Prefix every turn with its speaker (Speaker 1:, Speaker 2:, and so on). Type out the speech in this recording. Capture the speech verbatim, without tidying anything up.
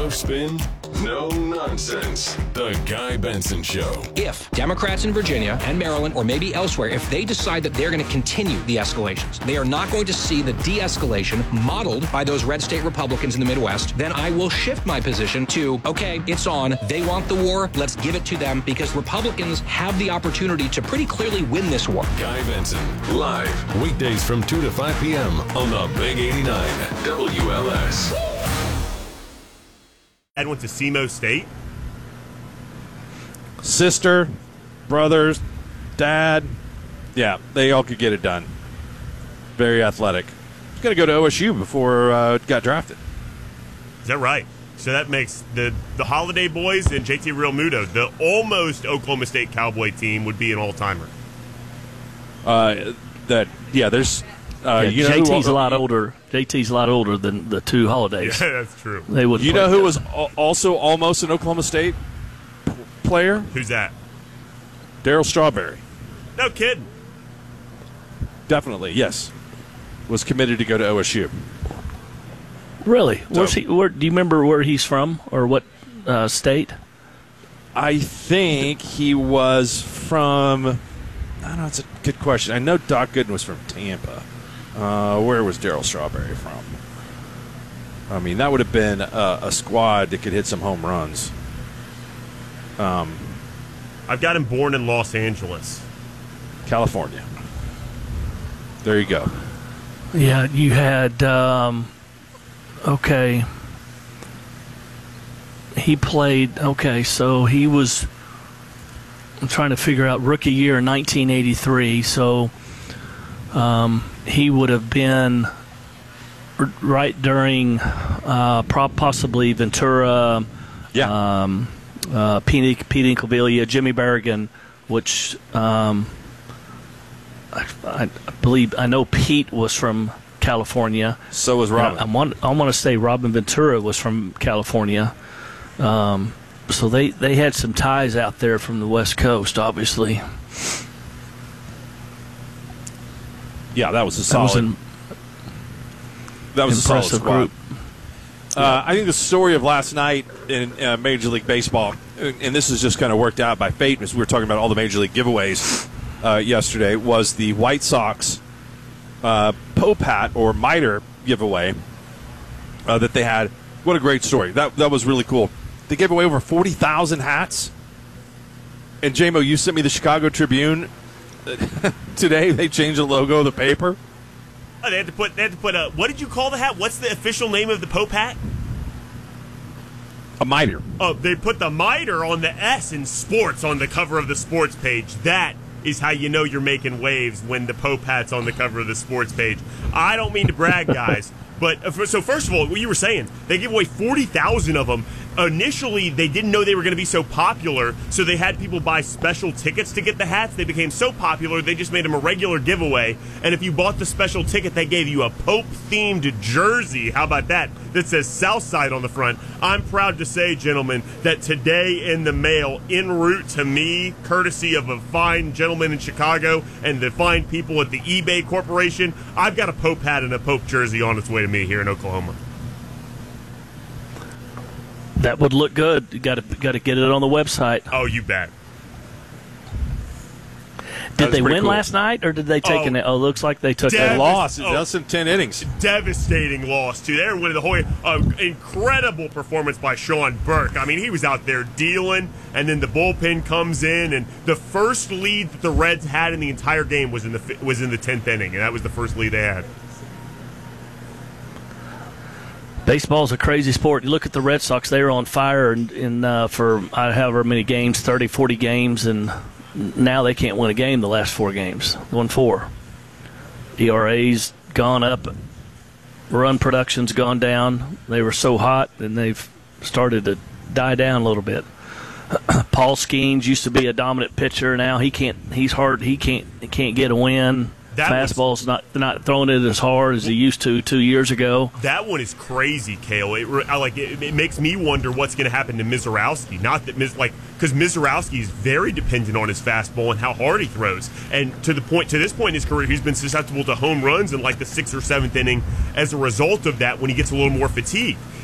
Speaker 1: enough spin? No nonsense. The Guy Benson Show.
Speaker 2: If Democrats in Virginia and Maryland, or maybe elsewhere, if they decide that they're going to continue the escalations, they are not going to see the de-escalation modeled by those red state Republicans in the Midwest, then I will shift my position to, okay, it's on. They want the war. Let's give it to them, because Republicans have the opportunity to pretty clearly win this war.
Speaker 1: Guy Benson, live, weekdays from two to five p.m. on the Big eighty-nine W L S.
Speaker 3: Ed went to SEMO State.
Speaker 4: Sister, brothers, dad. Yeah, they all could get it done. Very athletic. He's going to go to O S U before uh, it got drafted.
Speaker 3: Is that right? So that makes the, the Holiday Boys and J T Realmuto, the almost Oklahoma State Cowboy team, would be an all-timer.
Speaker 4: Uh, that yeah, there's uh,
Speaker 5: yeah,
Speaker 4: you know
Speaker 5: J T's
Speaker 4: who,
Speaker 5: a lot older. J T's a lot older than the two Holidays.
Speaker 3: Yeah, that's true.
Speaker 5: They would.
Speaker 4: You know who was al- also almost an Oklahoma State p- player?
Speaker 3: Who's that?
Speaker 4: Darryl Strawberry.
Speaker 3: No kidding.
Speaker 4: Definitely, yes. Was committed to go to O S U.
Speaker 5: Really?
Speaker 4: So,
Speaker 5: Where's he? Where do you remember where he's from or what uh, state?
Speaker 4: I think he was from. I don't know. It's a good question. I know Doc Gooden was from Tampa. Uh, where was Darryl Strawberry from? I mean, that would have been a, a squad that could hit some home runs. Um,
Speaker 3: I've got him born in Los Angeles.
Speaker 4: California. There you go.
Speaker 5: Yeah, you had. Um, okay. He played. Okay, so he was. I'm trying to figure out rookie year in nineteen eighty-three. So um, he would have been r- right during uh, pro- possibly Ventura,
Speaker 4: Yeah.
Speaker 5: um, uh, Pete, Pete Incaviglia, Jimmy Berrigan, which um, I, I believe I know Pete was from California.
Speaker 4: So was Robin.
Speaker 5: I, I want I want to say Robin Ventura was from California. Um, so they, they had some ties out there from the West Coast, obviously.
Speaker 4: Yeah, that was a
Speaker 5: That
Speaker 4: solid.
Speaker 5: was an
Speaker 4: That was a solid
Speaker 5: impressive
Speaker 4: squad.
Speaker 5: group.
Speaker 4: Uh, I think the story of last night in uh, Major League Baseball, and this is just kind of worked out by fate, as we were talking about all the Major League giveaways uh, yesterday, was the White Sox uh, Pope hat or miter giveaway uh, that they had. What a great story. That that was really cool. They gave away over forty thousand hats. And, J-Mo, you sent me the Chicago Tribune today. They changed the logo of the paper.
Speaker 3: Oh, they had to put. They had to put a. What did you call the hat? What's the official name of the Pope hat?
Speaker 4: A miter.
Speaker 3: Oh, they put the miter on the S in sports on the cover of the sports page. That is how you know you're making waves, when the Pope hat's on the cover of the sports page. I don't mean to brag, guys, but uh, so first of all, what you were saying, they give away forty thousand of them. Initially, they didn't know they were going to be so popular, so they had people buy special tickets to get the hats. They became so popular, they just made them a regular giveaway. And if you bought the special ticket, they gave you a Pope-themed jersey. How about that? That says Southside on the front. I'm proud to say, gentlemen, that today in the mail, en route to me, courtesy of a fine gentleman in Chicago and the fine people at the eBay Corporation, I've got a Pope hat and a Pope jersey on its way to me here in Oklahoma.
Speaker 5: That would look good. You got to got to get it on the website.
Speaker 3: Oh, you bet.
Speaker 5: Did they win
Speaker 4: cool.
Speaker 5: last night, or did they take
Speaker 3: Oh,
Speaker 5: an? Oh, looks like they took
Speaker 3: Devin-
Speaker 5: a
Speaker 4: They lost.
Speaker 3: Oh.
Speaker 4: That was some ten innings.
Speaker 3: Devastating loss, too. They were winning the whole uh, incredible performance by Sean Burke. I mean, he was out there dealing, and then the bullpen comes in, and the first lead that the Reds had in the entire game was in the was in the tenth inning, and that was the first lead they had.
Speaker 5: Baseball's a crazy sport. You look at the Red Sox; they were on fire in, in uh, for uh, however many games, thirty, forty games, and now they can't win a game the last four games. Won four. E R A's gone up. Run production's gone down. They were so hot, and they've started to die down a little bit. Paul Skeens used to be a dominant pitcher. Now he can't. He's hard. He can't. He can't get a win.
Speaker 3: That
Speaker 5: Fastball's not not throwing it as hard as he used to two years ago.
Speaker 3: That one is crazy, Kale. It, I like it, it makes me wonder what's going to happen to Mizorowski. Not that Miz, like because Mizorowski is very dependent on his fastball and how hard he throws. And to the point to this point in his career, he's been susceptible to home runs in like the sixth or seventh inning as a result of that when he gets a little more fatigued.